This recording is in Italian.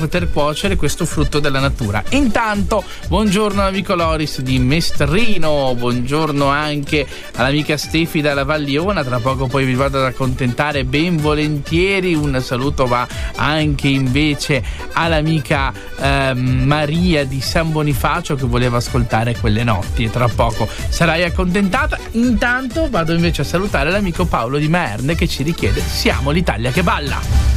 poter cuocere questo frutto della natura. Intanto buongiorno all'amico Loris di Mestrino, buongiorno anche all'amica Stefi dalla Valliona, tra poco poi vi vado ad accontentare ben volentieri. Un saluto va anche invece all'amica Maria di San Bonifacio che voleva ascoltare Quelle notti, e tra poco sarai accontentata. Intanto vado invece a salutare l'amico Paolo di Maerne che ci richiede Siamo l'Italia che balla.